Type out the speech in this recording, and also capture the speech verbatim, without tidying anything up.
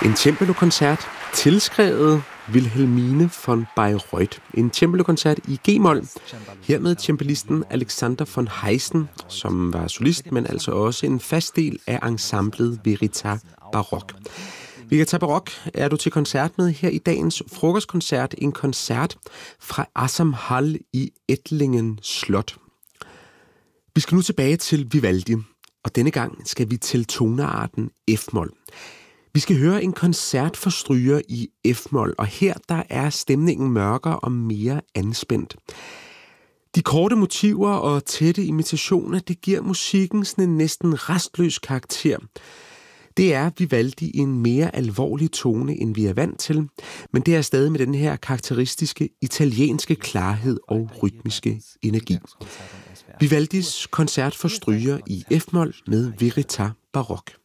En cembalo-koncert tilskrevet Wilhelmine von Bayreuth. En cembalo-koncert i G-mol. Her med cembalisten Alexander von Heysen, som var solist, men altså også en fast del af ensemblet Veritas Baroque. Veritas Baroque er du til koncert med her i dagens frokostkoncert. En koncert fra Assam Hall i Ettlingen Slot. Vi skal nu tilbage til Vivaldi, og denne gang skal vi til tonearten F-mol. Vi skal høre en koncert for stryger i F-mol, og her der er stemningen mørkere og mere anspændt. De korte motiver og tætte imitationer, det giver musikken sådan en næsten restløs karakter. Det er Vivaldi i en mere alvorlig tone, end vi er vant til, men det er stadig med den her karakteristiske italienske klarhed og rytmiske energi. Vivaldis koncert for stryger i F-mol med Veritas Baroque.